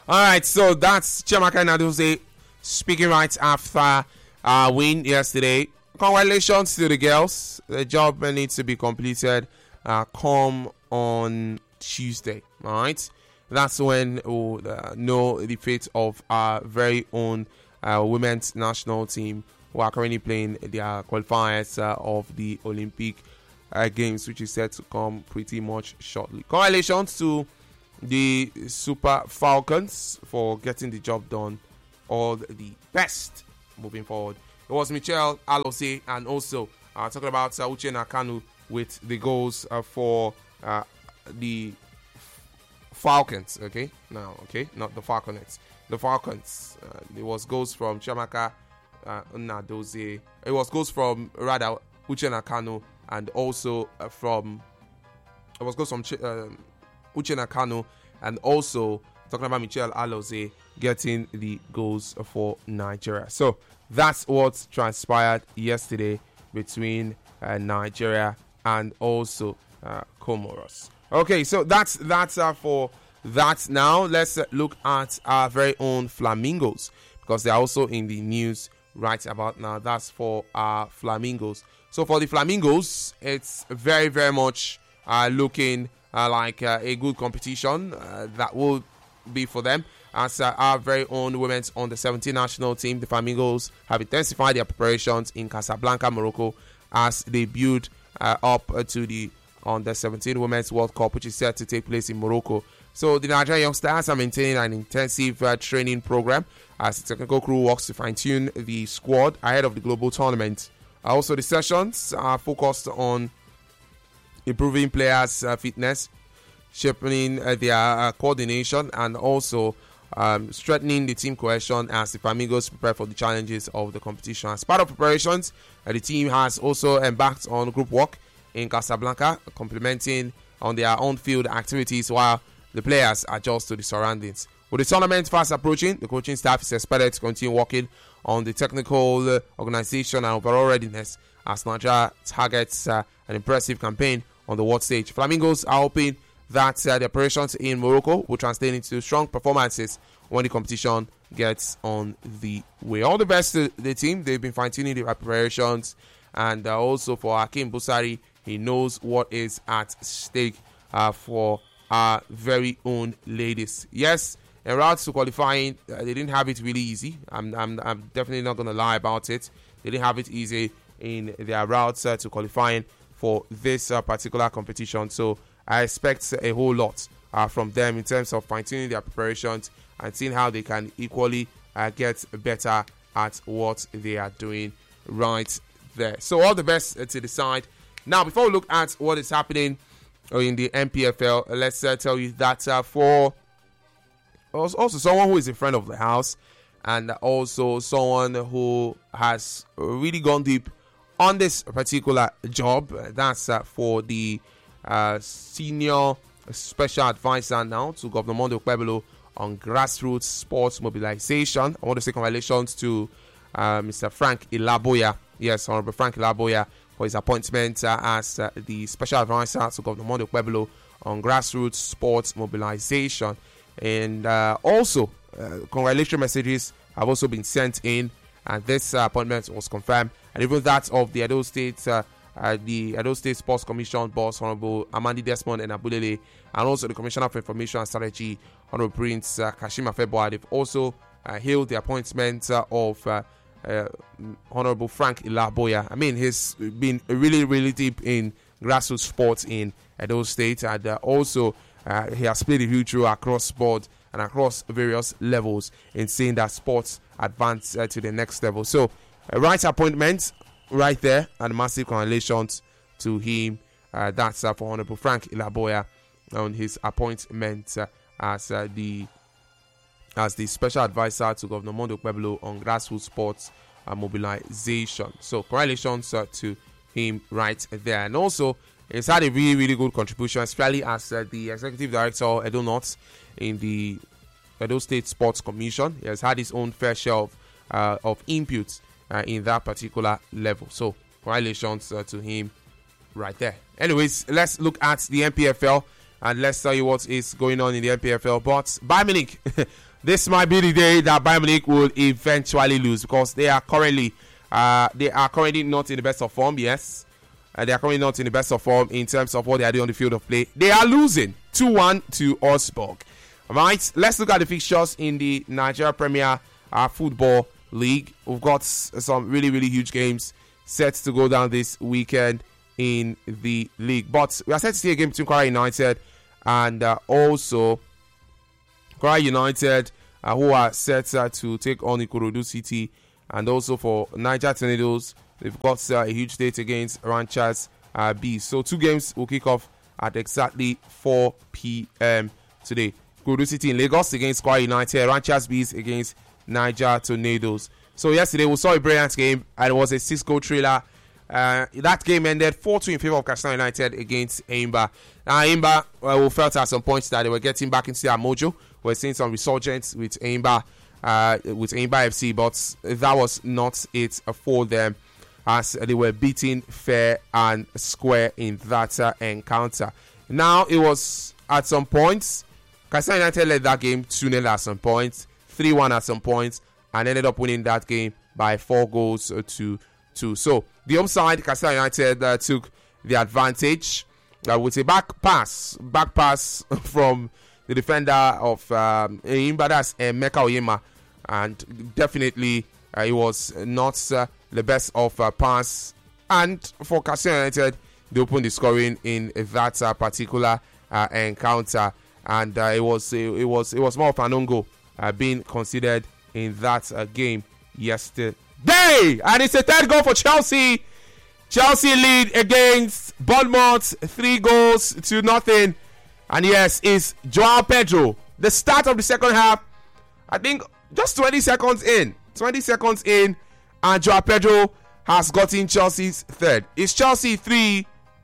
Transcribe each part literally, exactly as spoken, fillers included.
All right, so that's Chiamaka Nnadozie speaking right after uh, win yesterday. Congratulations to the girls. The job needs to be completed uh, come on Tuesday. All right, that's when we'll uh, know the fate of our very own uh, women's national team who are currently playing their qualifiers uh, of the Olympic uh, Games, which is set to come pretty much shortly. Congratulations to the Super Falcons for getting the job done. All the best moving forward. It was Michelle Alozie and also uh, talking about uh, Uchenna Kanu with the goals uh, for uh, the Falcons. Okay, now okay, not the Falconets. The Falcons. Uh, it was goals from Chiamaka uh, Nnadozie. It was goals from rather Uchenna Kanu and also uh, from. It was goals from Ch- uh, Uchenna Kanu and also talking about Michelle Alozie getting the goals for Nigeria. So that's what transpired yesterday between uh, Nigeria and also uh, Comoros. Okay, so that's that's uh, for that. Now let's uh, look at our very own Flamingos because they're also in the news right about now. That's for our Flamingos. So for the Flamingos, it's very very much uh, looking uh, like uh, a good competition uh, that will be for them. As uh, our very own women's under seventeen national team, the Flamingos have intensified their preparations in Casablanca, Morocco, as they build uh, up uh, to the under seventeen Women's World Cup, which is set to take place in Morocco. So the Nigerian youngsters are maintaining an intensive uh, training program as the technical crew works to fine-tune the squad ahead of the global tournament. Uh, also, the sessions are focused on improving players' uh, fitness, sharpening uh, their uh, coordination, and also um, strengthening the team cohesion as the Flamingos prepare for the challenges of the competition. As part of preparations, uh, the team has also embarked on group work in Casablanca, complementing on their on-field activities while the players adjust to the surroundings. With the tournament fast approaching, the coaching staff is expected to continue working on the technical uh, organization and overall readiness as Nigeria targets uh, an impressive campaign on the world stage. Flamingos are hoping that uh, the operations in Morocco will translate into strong performances when the competition gets on the way. All the best to the team. They've been fine-tuning the preparations. And uh, also for Hakeem Busari, he knows what is at stake uh, for our very own ladies. Yes, in route to qualifying, uh, they didn't have it really easy. I'm, I'm, I'm definitely not going to lie about it. They didn't have it easy in their routes uh, to qualifying for this uh, particular competition. So I expect a whole lot uh, from them in terms of fine-tuning their preparations and seeing how they can equally uh, get better at what they are doing right there. So all the best uh, to the side. Now, before we look at what is happening in the N P F L, let's uh, tell you that uh, for also someone who is a friend of the house and also someone who has really gone deep on this particular job, that's uh, for the Uh, senior special advisor now to Governor Monday Okpebholo on grassroots sports mobilization. I want to say congratulations to uh, Mister Frank Ilaboya. Yes, Honorable Frank Ilaboya for his appointment uh, as uh, the special advisor to Governor Monday Okpebholo on grassroots sports mobilization. And uh, also, uh, congratulatory messages have also been sent in, and this uh, appointment was confirmed. And even that of the Edo State uh, Uh, the Edo State Sports Commission boss, Honorable Amandi Desmond and Abulele, and also the Commissioner for Information and Strategy, Honorable Prince uh, Kashima Febua. They've also uh, hailed the appointment uh, of uh, uh, Honorable Frank Ilaboya. I mean, he's been really, really deep in grassroots sports in Edo State, and uh, also uh, he has played a huge role across board and across various levels in seeing that sports advance uh, to the next level. So, uh, right appointment right there, and massive congratulations to him. Uh, that's uh, for Honorable Frank Ilaboya on his appointment uh, as uh, the as the special advisor to Governor Monday Okpebholo on grassroots sports uh, mobilization. So congratulations uh, to him right there. And also, he's had a really, really good contribution, especially as uh, the executive director Edo North in the Edo State Sports Commission. He has had his own fair share of, uh, of inputs Uh, in that particular level. So congratulations uh, to him right there. Anyways, let's look at the N P F L and let's tell you what is going on in the N P F L. But Bayern Munich, this might be the day that Bayern Munich will eventually lose, because they are currently uh, they are currently not in the best of form. Yes, uh, they are currently not in the best of form in terms of what they are doing on the field of play. They are losing two one to Augsburg. All right, let's look at the fixtures in the Nigeria Premier uh, Football League. We've got some really really huge games set to go down this weekend in the league, but we are set to see a game between Kwara United and uh, also Kwara United, uh, who are set uh, to take on Ikorodu City, and also for Niger Tornadoes, they've got uh, a huge date against Ranchers uh, B. So two games will kick off at exactly four p.m. today. Ikorodu City in Lagos against Kwara United, Ranchers B against Niger Tornadoes. So yesterday we saw a brilliant game, and it was a six-goal thriller. Uh, that game ended four two in favor of Katsina United against Eimba. Now Eimba, well, we felt at some points that they were getting back into their mojo. We're seeing some resurgence with Eimba, uh, with Eimba F C, but that was not it for them, as they were beaten fair and square in that uh, encounter. Now it was at some points, Katsina United led that game two nil at some points, three one at some points, and ended up winning that game by four goals to two. So the home side, Katsina United, uh, took the advantage uh, with a back pass, back pass from the defender of um, Eimba, that's Emeka Oyema, and definitely uh, it was not uh, the best of uh, pass. And for Katsina United, they opened the scoring in that uh, particular uh, encounter, and uh, it was it was it was more of an own goal uh, being considered in that uh, game yesterday. And it's a third goal for Chelsea. Chelsea lead against Bournemouth, three goals to nothing. And yes, it's Joao Pedro. The start of the second half, I think just twenty seconds in. twenty seconds in, and Joao Pedro has gotten Chelsea's third. It's Chelsea three,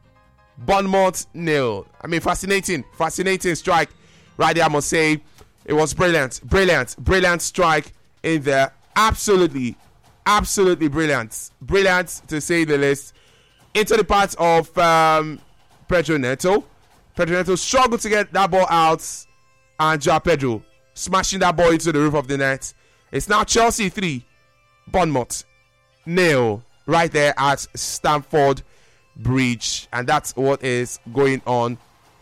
Bournemouth nil. I mean, fascinating, fascinating strike right there, I must say. It was brilliant, brilliant, brilliant strike in there. Absolutely, absolutely brilliant. Brilliant, to say the least. Into the part of um, Pedro Neto. Pedro Neto struggled to get that ball out, and Joao Pedro smashing that ball into the roof of the net. It's now Chelsea three, Bournemouth nil, right there at Stamford Bridge. And that's what is going on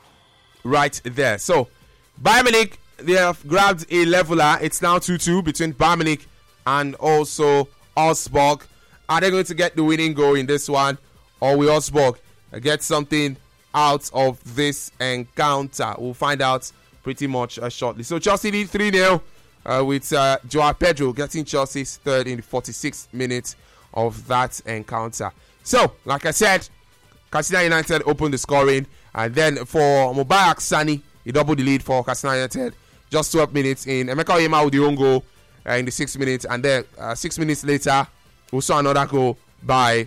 right there. So, Bayern Munich, they have grabbed a leveler. It's now two two between Bayern Munich and also Augsburg. Are they going to get the winning goal in this one, or will Augsburg get something out of this encounter? We'll find out pretty much uh, shortly. So Chelsea lead three nil uh, with uh, Joao Pedro getting Chelsea's third in the forty-sixth minute of that encounter. So, like I said, Katsina United opened the scoring, and then for Mubarak Sani, he doubled the lead for Katsina United just twelve minutes in. Emeka Oyema with the own goal uh, in the sixth minute, and then uh, six minutes later, we saw another goal by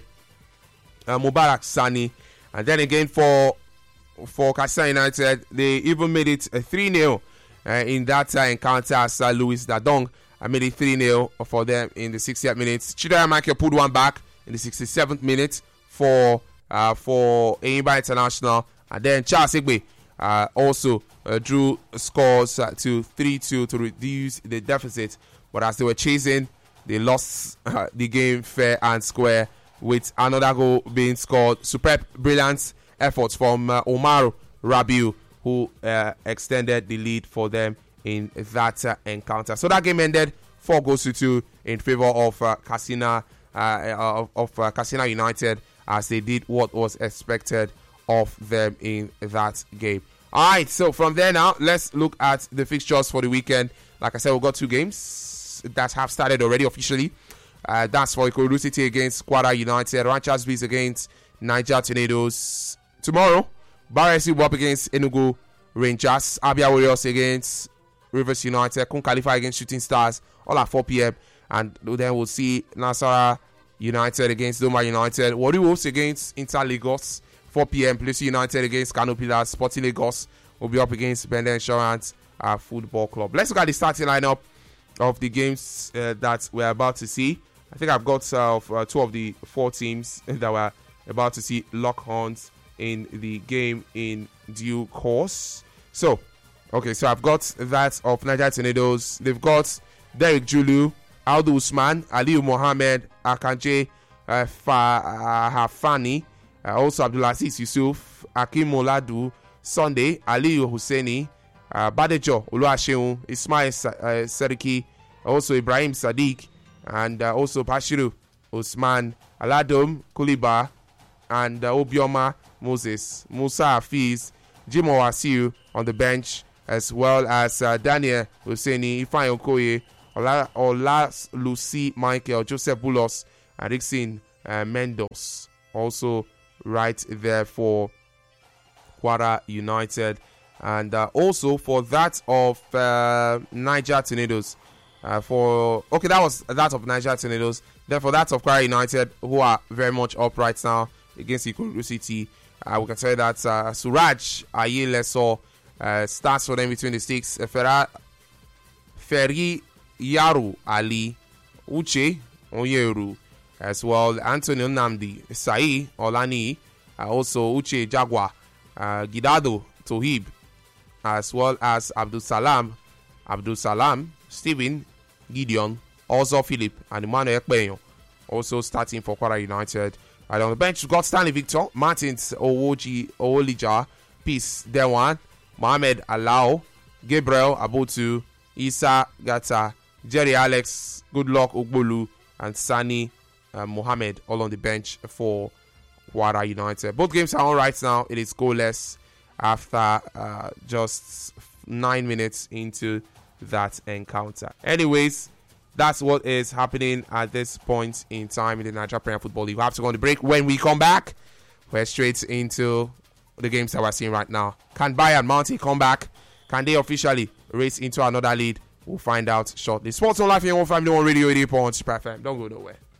uh, Mubarak Sani. And then again for for Katsina United, they even made it a three nil uh, in that uh, encounter as uh, Louis Dadong uh, made it three nil for them in the sixtieth minute. Chidera Michael pulled one back in the sixty-seventh minute for uh, for Eimba International. And then Charles Igbe uh, also uh, drew scores uh, to three two to reduce the deficit. But as they were chasing, they lost uh, the game fair and square, with another goal being scored. Superb, brilliant efforts from uh, Omar Rabiu, who uh, extended the lead for them in that uh, encounter. So that game ended four goals to two in favor of uh, Katsina uh, of, of uh, Katsina United, as they did what was expected of them in that game. All right, so from there now, let's look at the fixtures for the weekend. Like I said, we've got two games that have started already officially. Uh, that's for Ikorodu City against Kwara United, Ranchers Bees against Niger Tornadoes. Tomorrow, Barra F C will up against Enugu Rangers, Abia Warriors against Rivers United, Kun Khalifa against Shooting Stars, all at four p.m. And then we'll see Nasarawa United against Doma United, Warri Wolves against Inter Lagos, four p.m. Plateau United against Kano Pillars, Sporting Lagos will be up against Bender Insurance uh, Football Club. Let's look at the starting lineup of the games uh, that we're about to see. I think I've got uh, uh, two of the four teams that we're about to see lock horns in the game in due course. So, Okay, so I've got that of Niger Tornadoes. They've got Derek Julu, Aldo Usman, Aliyu Mohammed, Akanje uh, Fa, uh, Hafani, uh, also Abdulaziz Yusuf, Akim Moladu, Sunday, Aliyu Husseini, uh, Badejo Oluwaseun, Ismail uh, Seriki, also Ibrahim Sadiq, and uh, also Bashiru Usman, Aladom Kuliba, and uh, Obioma Moses, Musa Hafiz, Jim Owasiu on the bench, as well as uh, Daniel Husseini, Ifeanyi Okoye, Ola, Ola Lucy Michael, Joseph Bulos, and Dixon uh, Mendos, also right there for Kwara United. And uh, also for that of uh, Niger Tornadoes. Uh, for okay, that was that of Niger Tornadoes. Then for that of Kwara United, who are very much up right now against Ikorodu City, uh, we can tell you that uh, Suraj Ayeleso uh, starts for them between the sticks. Uh, Ferra, Ferri Yaru Ali, Uche Onyeru, as well Antonio Namdi, Sai Olani, uh, also Uche Jagua, uh, Gidado Tohib, as well as Abdul Salam, Abdul Salam, Stephen Gideon, also Philip, and Emmanuel Ekpeyon, also starting for Kwara United. And on the bench, we've got Stanley Victor, Martins Owoji Owolija, Peace Dewan, Mohamed Alao, Gabriel Abotu, Isa Gata, Jerry Alex, Goodluck Ogbolu, and Sani uh, Mohammed, all on the bench for Kwara United. Both games are on right now. It is goalless after uh, just nine minutes into that encounter. Anyways, that's what is happening at this point in time in the Nigeria Premier Football League. We have to go on the break. When we come back, we're straight into the games that we're seeing right now. Can Bayern Mountain come back? Can they officially race into another lead? We'll find out shortly. Sports on Life here on Family One Radio eighty point one Super F M. Don't go nowhere.